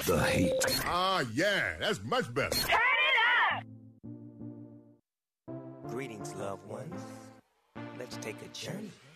the heat. Ah, yeah, that's much better. Turn it up! Greetings, loved ones. Let's take a journey